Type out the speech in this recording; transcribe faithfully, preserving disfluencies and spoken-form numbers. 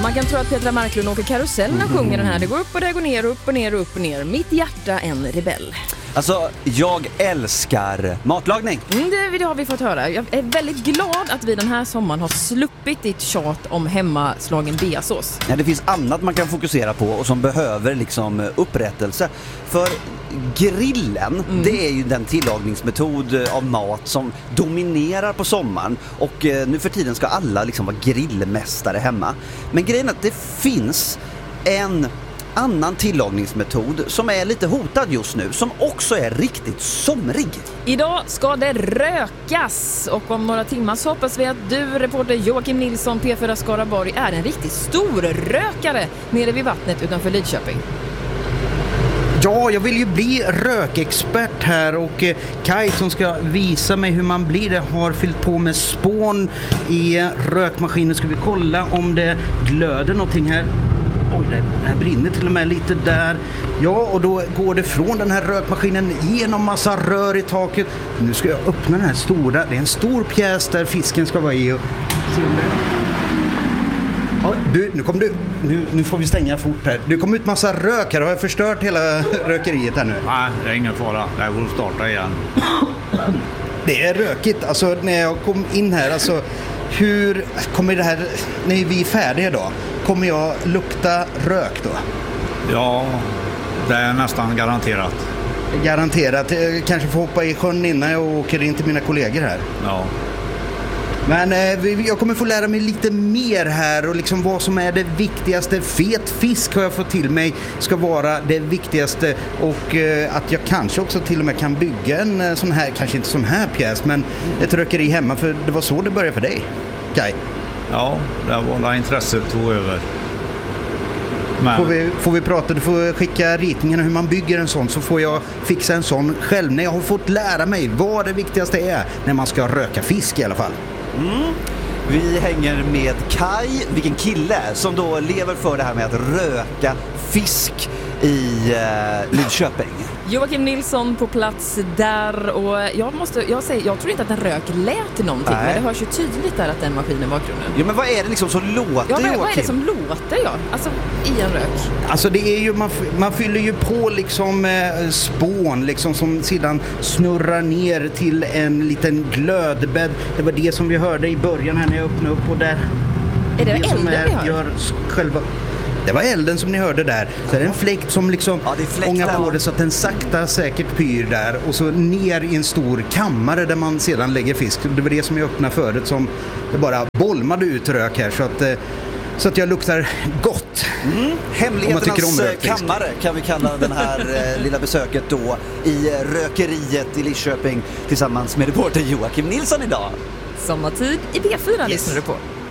man kan tro att Petra Marklund åker karusell när han sjunger den här. Det går upp och det går ner, upp och ner, upp och ner. Mitt hjärta en rebell. Alltså, jag älskar matlagning. Mm, det, det har vi fått höra. Jag är väldigt glad att vi den här sommaren har sluppit ditt tjat om hemmaslagen beasås. Ja, det finns annat man kan fokusera på och som behöver liksom upprättelse. För grillen, mm. det är ju den tillagningsmetod av mat som dominerar på sommaren. Och eh, nu för tiden ska alla liksom vara grillmästare hemma. Men grejen är att det finns en annan tillagningsmetod som är lite hotad just nu, som också är riktigt somrig. Idag ska det rökas och om några timmar så hoppas vi att du, reporter Joakim Nilsson, P fyra Skaraborg, är en riktigt stor rökare nere vid vattnet utanför Lidköping. Ja, jag vill ju bli rökexpert här och eh, Kai som ska visa mig hur man blir det har fyllt på med spån i rökmaskinen. Ska vi kolla om det glöder någonting här. Oj, det här brinner till och med lite där. Ja, och då går det från den här rökmaskinen genom massa rör i taket. Nu ska jag öppna den här stora. Det är en stor pjäs där fisken ska vara i och se om det. Ja, du, nu kom du. Nu, nu får vi stänga fort här. Det kom ut massa rök här. Har jag förstört hela rökeriet här nu? Nej, det är ingen fara. Jag får starta igen. Det är rökigt. Alltså, när jag kom in här, alltså, hur kommer det här, när vi är färdiga då, kommer jag lukta rök då? Ja, det är nästan garanterat. Garanterat. Jag kanske får hoppa i sjön innan jag åker in till mina kollegor här. Ja. Men eh, jag kommer få lära mig lite mer här och liksom vad som är det viktigaste. Fet fisk har jag fått till mig ska vara det viktigaste och eh, att jag kanske också till och med kan bygga en eh, sån här, kanske inte sån här pjäs, men ett rökeri hemma, för det var så det började för dig, Kai. Ja, det var där intresset tog över. Men... Får, vi, får vi prata, du får skicka ritningarna hur man bygger en sån, så får jag fixa en sån själv. När jag har fått lära mig vad det viktigaste är när man ska röka fisk i alla fall. Mm. Vi hänger med Kai, vilken kille som då lever för det här med att röka fisk i uh, Lidköping. Joakim Nilsson på plats där och jag måste, jag säger, jag tror inte att den rök lät till någonting. Nej. Men det hörs ju tydligt där att den maskinen var bakgrunden. Ja, men vad är det liksom som låter, ja, men, Joakim? Vad är det som låter, ja? Alltså, i en rök. Alltså det är ju, man, man fyller ju på liksom eh, spån liksom som sedan snurrar ner till en liten glödbädd. Det var det som vi hörde i början här när jag öppnade upp och där. Är det, det som elden är, vi hör? Gör själva... Det var elden som ni hörde där. Så är det en fläkt som liksom ja, ångar på det så att den sakta säkert pyr där. Och så ner i en stor kammare där man sedan lägger fisk. Det var det som jag öppnade förut, som det bara bolmade ut rök här. Så att, så att jag luktar gott. Mm. Hemligheternas kammare kan vi kalla den här eh, lilla besöket då i rökeriet i Lidköping tillsammans med reporter Joakim Nilsson idag. Sommartid i B fyra yes. lyssnar du på.